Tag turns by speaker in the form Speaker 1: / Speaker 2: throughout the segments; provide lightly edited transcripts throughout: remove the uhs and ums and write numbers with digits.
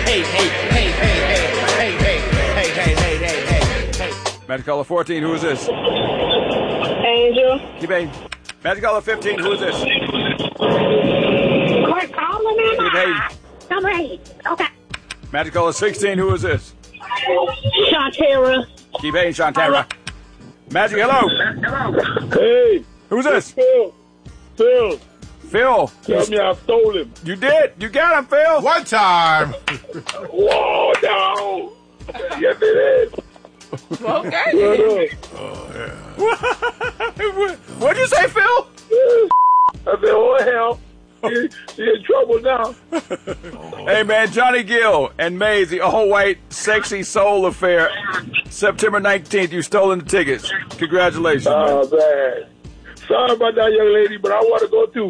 Speaker 1: Magic caller 14, who is this?
Speaker 2: Angel.
Speaker 1: T-Bane. Magic caller 15, who is this?
Speaker 2: Quit calling me.
Speaker 1: T-Bane.
Speaker 2: Number 8. Okay.
Speaker 1: Magic caller 16, who is this?
Speaker 2: Shantara.
Speaker 1: T-Bane, Shantara. Magic, hello.
Speaker 3: Hey.
Speaker 1: Who's this?
Speaker 3: Phil.
Speaker 1: Phil.
Speaker 3: Tell me I stole him.
Speaker 1: You did. You got him, Phil.
Speaker 4: One time.
Speaker 3: Whoa, no. Yes, it is.
Speaker 2: Okay.
Speaker 1: What'd you say, Phil?
Speaker 3: I said, oh, hell. She in trouble now.
Speaker 1: Hey, man, Johnny Gill and Maze, the all-white, sexy soul affair. September 19th, you stolen the tickets. Congratulations,
Speaker 3: man. Sorry about that, young lady, but I want to go, too.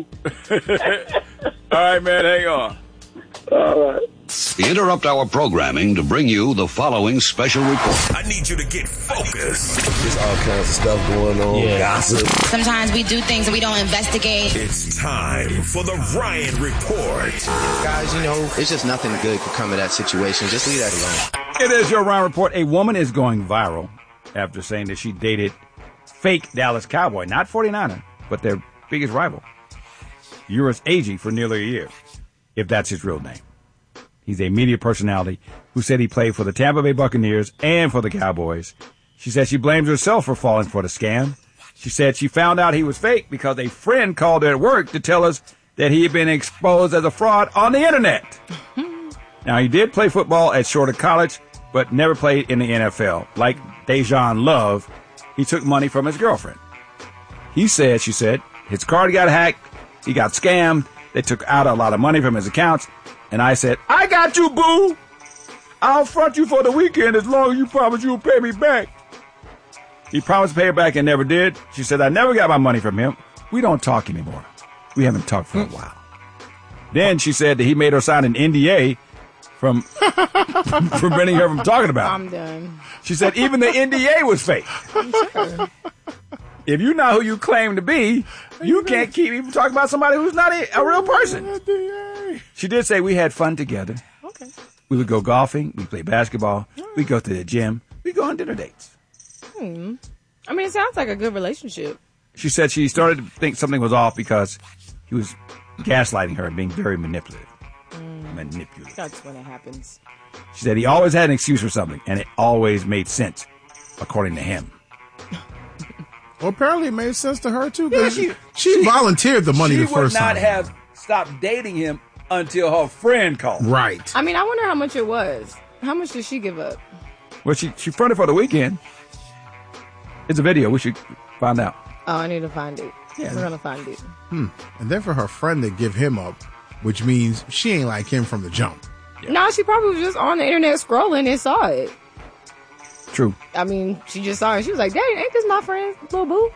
Speaker 1: All right, man, hang on.
Speaker 3: All right.
Speaker 5: Interrupt our programming to bring you the following special report.
Speaker 6: I need you to get focused.
Speaker 7: There's all kinds of stuff going on. Gossip.
Speaker 8: Sometimes we do things and we don't investigate.
Speaker 6: It's time for the Ryan Report.
Speaker 7: Guys, you know, it's just nothing good could come of that situation. Just leave that alone.
Speaker 1: It is your Ryan Report. A woman is going viral after saying that she dated fake Dallas Cowboy, not 49er, but their biggest rival, Uris Agee, for nearly a year, if that's his real name. He's a media personality who said he played for the Tampa Bay Buccaneers and for the Cowboys. She said she blames herself for falling for the scam. She said she found out he was fake because a friend called her at work to tell us that he had been exposed as a fraud on the internet. Now, he did play football at Shorter College, but never played in the NFL. Like Dejan Love, he took money from his girlfriend. She said, his card got hacked, he got scammed, they took out a lot of money from his accounts, and I said, I got you, boo! I'll front you for the weekend as long as you promise you'll pay me back. He promised to pay her back and never did. She said, I never got my money from him. We don't talk anymore. We haven't talked for a while. Then she said that he made her sign an NDA from preventing her from talking about it.
Speaker 9: I'm done.
Speaker 1: She said even the NDA was fake.
Speaker 9: Sure.
Speaker 1: If you're not who you claim to be, you can't keep even talking about somebody who's not a real person. She did say we had fun together.
Speaker 9: Okay.
Speaker 1: We would go golfing. We'd play basketball. We'd go to the gym. We'd go on dinner dates.
Speaker 9: I mean, it sounds like a good relationship.
Speaker 1: She said she started to think something was off because he was gaslighting her and being very manipulative.
Speaker 9: That's when it happens.
Speaker 1: She said he always had an excuse for something, and it always made sense, according to him.
Speaker 4: Well, apparently it made sense to her, too, because she volunteered the money the first time.
Speaker 1: She would not have stopped dating him until her friend called.
Speaker 4: Right.
Speaker 9: I mean, I wonder how much it was. How much did she give up?
Speaker 1: Well, she fronted for the weekend. It's a video. We should find out.
Speaker 9: Oh, I need to find it. Yeah. We're going to find it.
Speaker 4: And then for her friend to give him up, which means she ain't like him from the jump.
Speaker 9: Yeah. No, she probably was just on the internet scrolling and saw it.
Speaker 1: True.
Speaker 9: I mean, she just saw it. She was like, dang, ain't this my friend, little boo?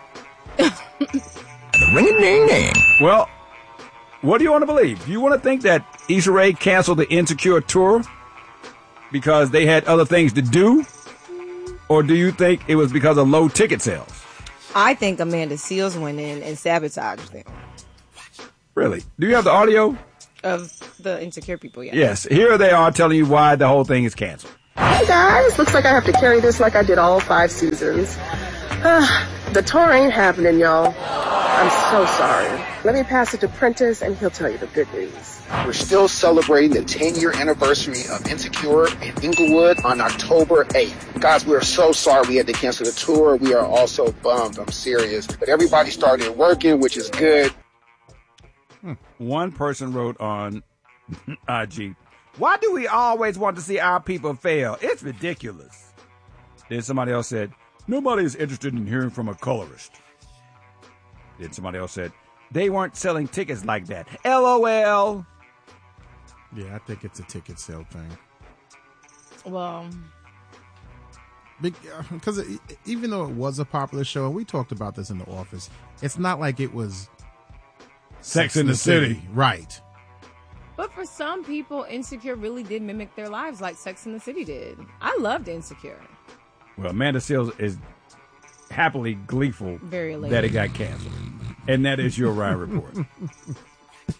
Speaker 1: Ring-a-ding-ding. Well, what do you want to believe? Do you want to think that Issa Rae canceled the Insecure tour because they had other things to do? Or do you think it was because of low ticket sales?
Speaker 9: I think Amanda Seales went in and sabotaged them.
Speaker 1: Really? Do you have the audio?
Speaker 9: Of the Insecure people, yeah.
Speaker 1: Yes. Here they are telling you why the whole thing is canceled.
Speaker 10: Hey guys, looks like I have to carry this like I did all 5 seasons. The tour ain't happening, y'all. I'm so sorry. Let me pass it to Prentice and he'll tell you the good news.
Speaker 11: We're still celebrating the 10-year anniversary of Insecure in Inglewood on October 8th. Guys, we are so sorry we had to cancel the tour. We are all so bummed. I'm serious. But everybody started working, which is good.
Speaker 1: One person wrote on IG, why do we always want to see our people fail? It's ridiculous. Then somebody else said, nobody is interested in hearing from a colorist. Then somebody else said, they weren't selling tickets like that. LOL.
Speaker 4: Yeah, I think it's a ticket sale thing.
Speaker 9: Well,
Speaker 4: because even though it was a popular show, and we talked about this in the office, it's not like it was
Speaker 1: Sex in the City.
Speaker 4: Right.
Speaker 9: but for some people, Insecure really did mimic their lives like Sex in the City did. I loved Insecure.
Speaker 1: Well, Amanda Seales is happily gleeful
Speaker 9: Very elated
Speaker 1: that it got canceled. And that is your Ryan Report.